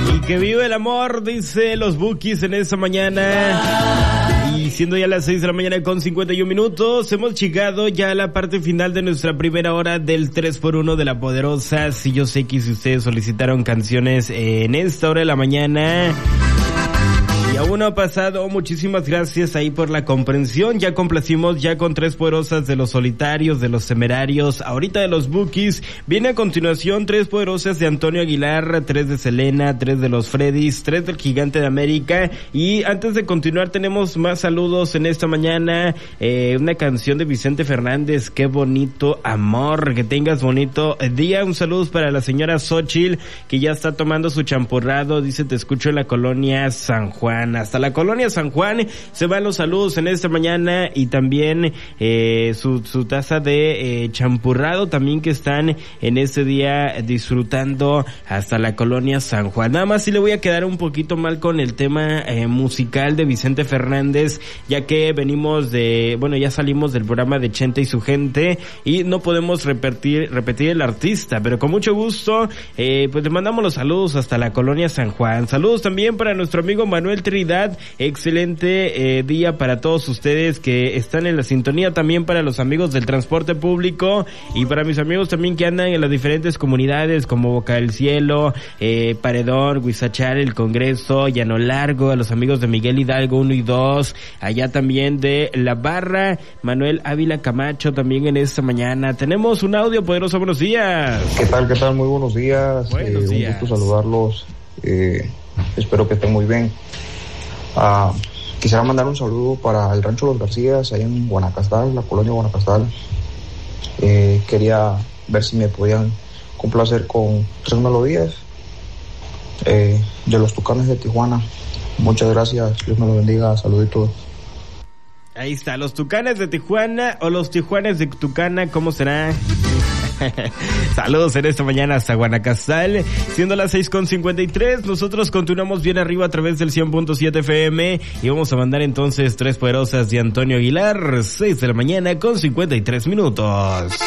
Y que vive el amor, dice los Bukis en esta mañana. Y siendo ya las 6 de la mañana con 51 minutos, hemos llegado ya a la parte final de nuestra primera hora del 3x1 de La Poderosa. Sí, yo sé que si ustedes solicitaron canciones en esta hora de la mañana y aún no ha pasado, muchísimas gracias ahí por la comprensión. Ya complacimos ya con 3 poderosas de Los Solitarios, de Los Temerarios, ahorita de los Bukis. Viene a continuación 3 poderosas de Antonio Aguilar, 3 de Selena, 3 de los Freddys, 3 del Gigante de América. Y antes de continuar tenemos más saludos en esta mañana. Una canción de Vicente Fernández, Qué bonito amor, que tengas bonito día. Un saludo para la señora Xochitl, que ya está tomando su champurrado, dice te escucho en la colonia San Juan. Hasta la colonia San Juan se van los saludos en esta mañana, y también su taza de champurrado también que están en este día disfrutando hasta la colonia San Juan. Nada más sí le voy a quedar un poquito mal con el tema musical de Vicente Fernández, ya que venimos ya salimos del programa de Chente y su gente y no podemos repetir el artista, pero con mucho gusto pues le mandamos los saludos hasta la colonia San Juan. Saludos también para nuestro amigo Manuel Trinidad, excelente día para todos ustedes que están en la sintonía, también para los amigos del transporte público y para mis amigos también que andan en las diferentes comunidades como Boca del Cielo, Paredón, Huizachal, El Congreso, Llano Largo, a los amigos de Miguel Hidalgo 1 y 2, allá también de La Barra, Manuel Ávila Camacho también en esta mañana. Tenemos un audio poderoso, buenos días. ¿Qué tal? Muy buenos días. Buenos días. Un gusto saludarlos. Espero que estén muy bien. Quisiera mandar un saludo para el Rancho Los Garcías, ahí en Guanacastal, la colonia Guanacastal. Quería ver si me podían complacer con 3 melodías de los Tucanes de Tijuana. Muchas gracias, Dios me lo bendiga, saluditos. Ahí está, los Tucanes de Tijuana o los Tijuanes de Tucana, ¿cómo será? Saludos en esta mañana hasta Guanacastal, siendo las 6:53, nosotros continuamos bien arriba a través del 100.7 FM y vamos a mandar entonces 3 poderosas de Antonio Aguilar, 6 de la mañana con 53 minutos.